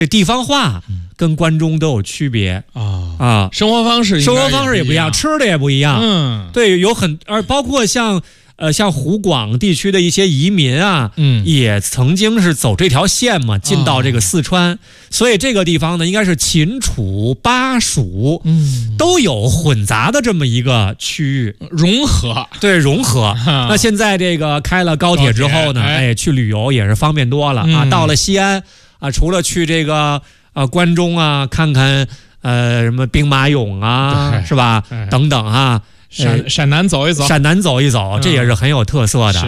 这地方话跟关中都有区别啊， 生活方式也不一样，吃的也不一样。对，包括像湖广地区的一些移民啊，也曾经是走这条线嘛，进到这个四川，所以这个地方呢，应该是秦楚巴蜀，都有混杂的这么一个区域， 融合。 对，融合。那现在这个开了高铁之后呢，去旅游也是方便多了啊。到了西安啊，除了去这个关中啊，看看什么兵马俑啊，是吧？等等啊。 陕南走一走， 这也是很有特色的。